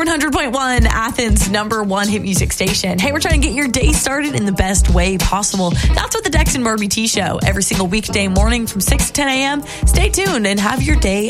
100.1, Athens' #1 hit music station. Hey, we're trying to get your day started in the best way possible. That's what the Dex and Murphy T Show. Every single weekday morning from 6 to 10 a.m. Stay tuned and have your day